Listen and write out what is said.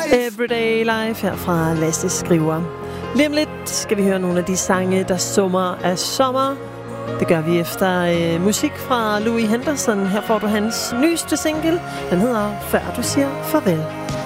Everyday Life her fra Lasse Skriver. Lige om lidt skal vi høre nogle af de sange, der summer af sommer. Det gør vi efter musik fra Louis Henderson. Her får du hans nyeste single. Den hedder Før du siger farvel.